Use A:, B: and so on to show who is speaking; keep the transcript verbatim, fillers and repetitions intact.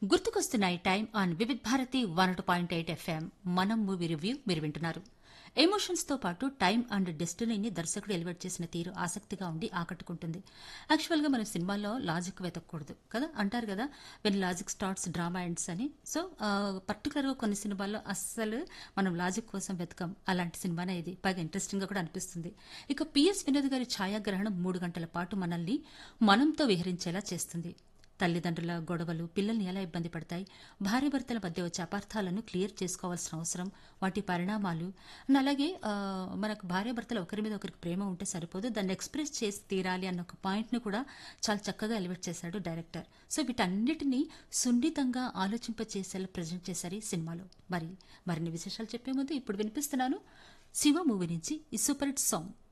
A: గుర్తుకొస్తున్నాయి time on Vividh Bharati one two point eight FM. మనం movie review మీరు వింటున్నారు. ఎమోషన్స్ తో పాటు టైం అండ్ డెస్టినీని దర్శకుడు ఎలివేట్ చేసిన తీరు ఆసక్తిగా ఉండి ఆకట్టుకుంటుంది. యాక్చువల్ గా మనం సినిమాల్లో లాజిక్ వెతకూడదు కదా, అంటారు కదా, when logic starts drama ends అని. సో పర్టికులర్ గా కొన్ని సినిమాల్లో అస్సలు మనం లాజిక్ కోసం వెతకం. అలాంటి సినిమానే ఇది. పైగా ఇంట్రెస్టింగ్ గా కూడా అనిపిస్తుంది. ఇక పిఎస్ వినోద్ గారి ఛాయాగ్రహణం మూడు గంటల పాటు మనల్ని మనంతో విహరించేలా చేస్తుంది. తల్లిదండ్రుల గొడవలు పిల్లల్ని ఎలా ఇబ్బంది పడతాయి, భార్యాభర్తల మధ్య వచ్చే అపార్థాలను క్లియర్ చేసుకోవాల్సిన అవసరం, వాటి పరిణామాలు, అండ్ అలాగే ఆ, మనకు భార్యాభర్తలు ఒకరి మీద ఒకరికి ప్రేమ ఉంటే సరిపోదు, దాన్ని ఎక్స్ప్రెస్ చేసి తీరాలి అన్న ఒక పాయింట్ని కూడా చాలా చక్కగా ఎలివేట్ చేశాడు డైరెక్టర్. సో వీటన్నిటినీ సున్నితంగా ఆలోచింపచేసేలా ప్రజెంట్ చేశారు ఈ సినిమాలో. మరి మరిన్ని విశేషాలు చెప్పే ముందు ఇప్పుడు వినిపిస్తున్నాను శివ మూవీ నుంచి ఈ సూపర్ హిట్ సాంగ్.